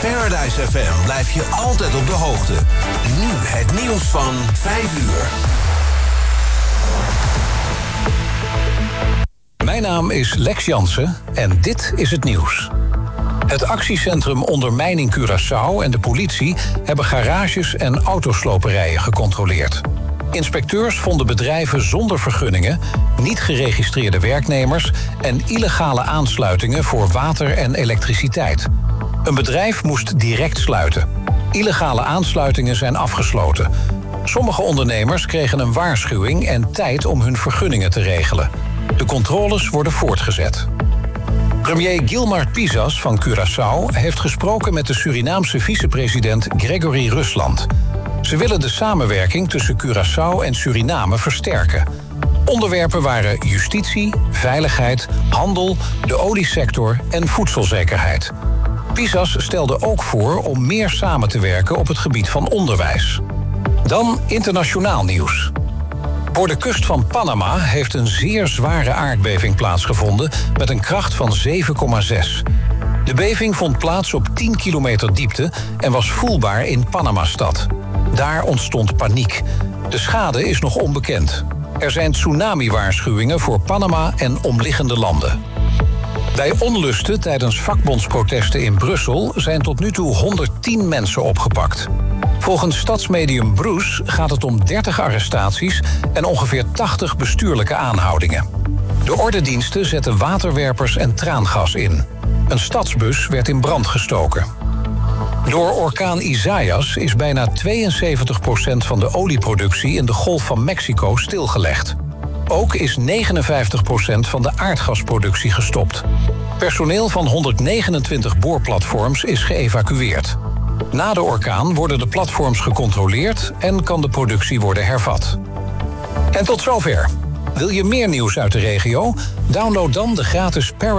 Paradise FM blijft je altijd op de hoogte. Nu het nieuws van 5 uur. Mijn naam is Lex Jansen en dit is het nieuws. Het actiecentrum Ondermijning Curaçao en de politie hebben garages en autosloperijen gecontroleerd. Inspecteurs vonden bedrijven zonder vergunningen, niet geregistreerde werknemers en illegale aansluitingen voor water en elektriciteit. Een bedrijf moest direct sluiten. Illegale aansluitingen zijn afgesloten. Sommige ondernemers kregen een waarschuwing en tijd om hun vergunningen te regelen. De controles worden voortgezet. Premier Gilmar Pisas van Curaçao heeft gesproken met de Surinaamse vicepresident Gregory Rusland. Ze willen de samenwerking tussen Curaçao en Suriname versterken. Onderwerpen waren justitie, veiligheid, handel, de oliesector en voedselzekerheid. Pisas stelde ook voor om meer samen te werken op het gebied van onderwijs. Dan internationaal nieuws. Voor de kust van Panama heeft een zeer zware aardbeving plaatsgevonden met een kracht van 7,6. De beving vond plaats op 10 kilometer diepte en was voelbaar in Panama-stad. Daar ontstond paniek. De schade is nog onbekend. Er zijn tsunami-waarschuwingen voor Panama en omliggende landen. Bij onlusten tijdens vakbondsprotesten in Brussel zijn tot nu toe 110 mensen opgepakt. Volgens stadsmedium Bruce gaat het om 30 arrestaties en ongeveer 80 bestuurlijke aanhoudingen. De ordediensten zetten waterwerpers en traangas in. Een stadsbus werd in brand gestoken. Door orkaan Isaias is bijna 72% van de olieproductie in de Golf van Mexico stilgelegd. Ook is 59% van de aardgasproductie gestopt. Personeel van 129 boorplatforms is geëvacueerd. Na de orkaan worden de platforms gecontroleerd en kan de productie worden hervat. En tot zover. Wil je meer nieuws uit de regio? Download dan de gratis